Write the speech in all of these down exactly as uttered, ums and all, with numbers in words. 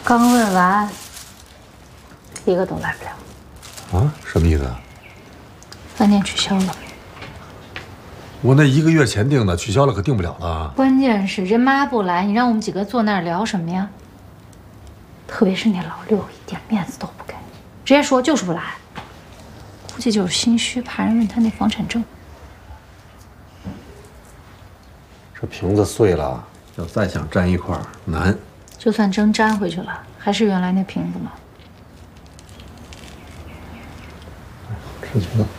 刚问完，一个都来不了。 啊？什么意思啊？ 饭店取消了。 我那一个月前订的，取消了可订不了了。 关键是人妈不来，你让我们几个坐那儿聊什么呀？特别是那老六，一点面子都不给，直接说就是不来。估计就是心虚，怕人问他那房产证。 这瓶子碎了，要再想粘一块儿难。 就算真粘回去了，还是原来那瓶子吗？ 吃橘子。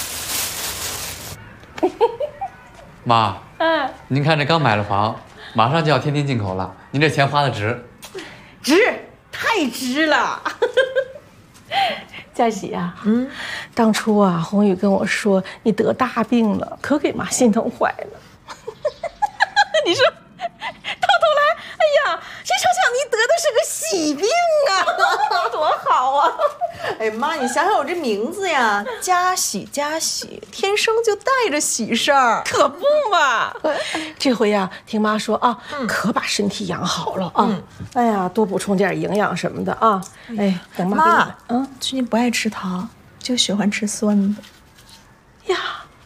妈，嗯，您看这刚买了房，马上就要天天进口了，您这钱花的值， 值，太值了。 佳喜啊，嗯，当初啊，宏宇跟我说你得大病了，可给妈心疼坏了。你说，到头来，哎呀，谁成想你得的是个喜病啊，多好啊！ 哎妈，你想想我这名字呀，佳喜佳喜，天生就带着喜事儿， 可不嘛。这回呀，听妈说啊，嗯、可把身体养好了啊。嗯、哎呀，多补充点营养什么的啊。哎，等妈。 妈，嗯，最近不爱吃糖，就喜欢吃酸的。 呀，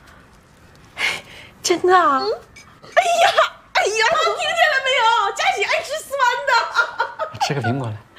真的啊？嗯、哎呀，哎呀，你听见了没有？佳喜爱吃酸的。 吃个苹果来。